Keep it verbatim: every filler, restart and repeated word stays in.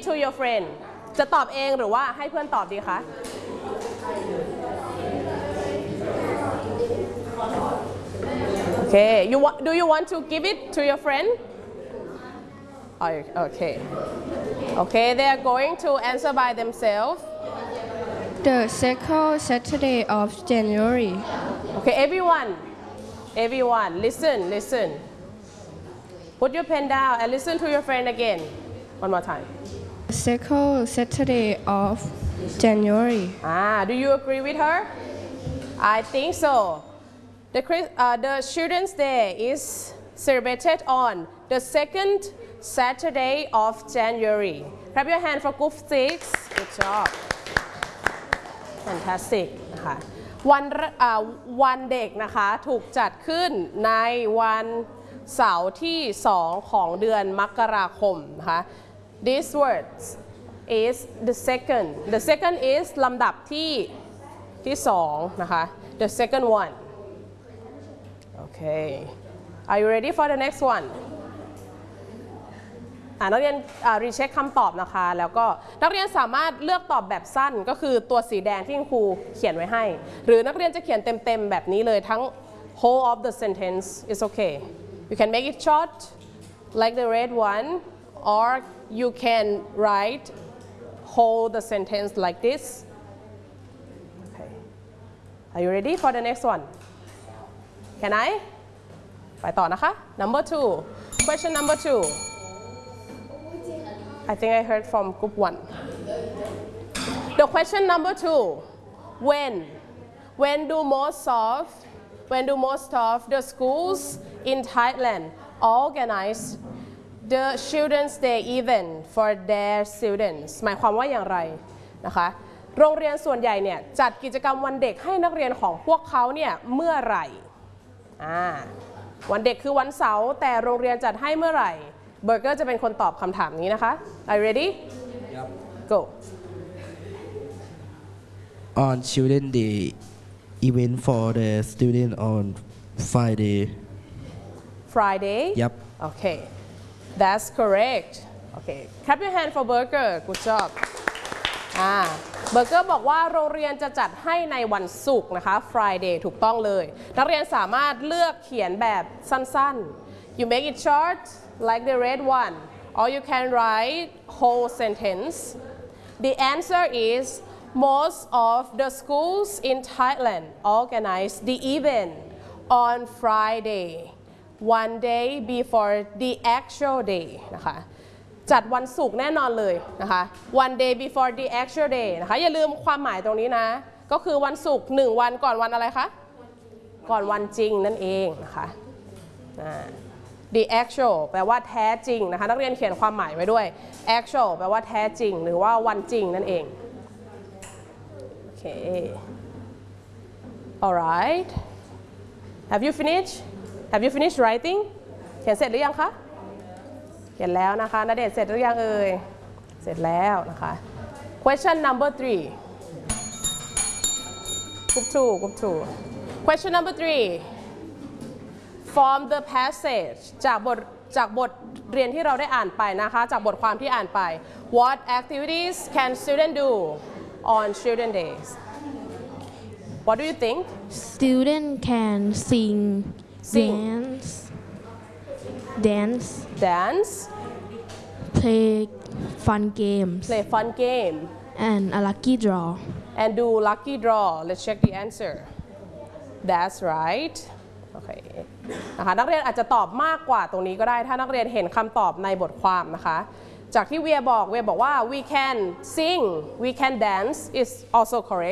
to your friend จะตอบเองหรือว่าให้เพื่อนตอบดีคะ Okay you want do you want to give it to your friend Okay Okay they are going to answer by themselves The second Saturday of January Okay everyone everyone listen listen Put your pen down and listen to your friend again one more time Second Saturday of January Ah do you agree with her I think so The uh, the Children's Day is celebrated on the second Saturday of January Clap your hand for group six Good job Fantastic นะคะวันวันเด็กนะคะถูกจัดขึ้นในวันเสาร์ที่สองของเดือนมกราคมนะคะ This word is the second the second is ลำดับที่ที่สองนะคะ the second one Okay are you ready for the next oneนักเรียนรีเช็คคำตอบนะคะแล้วก็นักเรียนสามารถเลือกตอบแบบสั้นก็คือตัวสีแดงที่ครูเขียนไว้ให้หรือนักเรียนจะเขียนเต็มๆแบบนี้เลยทั้ง whole of the sentence is okay you can make it short like the red one or you can write whole the sentence like this okay are you ready for the next one can I ไปต่อนะคะ number two question number two I think I heard from group one. The question number two, when, when do most of, when do most of the schools in Thailand organize the Children's Day event for their students หมายความว่าอย่างไรนะคะโรงเรียนส่วนใหญ่เนี่ยจัดกิจกรรมวันเด็กให้นักเรียนของพวกเขาเนี่ยเมื่อไหร่อ่าวันเด็กคือวันเสาร์แต่โรงเรียนจัดให้เมื่อไหร่เบอร์เกอร์จะเป็นคนตอบคำถามนี้นะคะ Are you ready? Yep. Go. On Children's Day event for the student on Friday. Friday? Yep. Okay. That's correct. Okay. Clap your hand for Burger. Good job. อ่าเบอร์เกอร์บอกว่าโรงเรียนจะจัดให้ในวันศุกร์นะคะ Friday ถูกต้องเลยนักเรียนสามารถเลือกเขียนแบบสั้นๆ You make it short like the red one or you can write whole sentence The answer is most of the schools in Thailand organize the event on Friday one day before the actual day นะคะจัดวันศุกร์แน่นอนเลยนะคะ one day before the actual day นะคะอย่าลืมความหมายตรงนี้นะก็คือวันศุกร์หนึ่งวันก่อนวันอะไรคะก่อนวันจริงนั่นเองนะคะ the actual แปลว่าแท้จริงนะคะนักเรียนเขียนความหมายไว้ด้วย actual แปลว่าแท้จริงหรือว่าวันจริงนั่นเองโอเค alright have you finished have you finished writing เขียนเสร็จหรือยังคะเขียนแล้วนะคะณเดชน์เสร็จหรือยังเอ่ยเสร็จแล้วนะคะ question number three group two group two question number three From the passage จากบทจากบทเรียนที่เราได้อ่านไปนะคะจากบทความที่อ่านไป What activities can students do on Children's Days What do you think Students can sing, Sing. dance, dance, Dance play fun games, Play fun game and a lucky draw. and do lucky draw Let's check the answer That's rightโอเคนะคะนักเรียนอาจจะตอบมากกว่าตรงนี้ก็ได้ถ้านักเรียนเห็นคำตอบในบทความนะคะจากที่เวียบอกเวียบอกว่า we can sing we can dance is also correct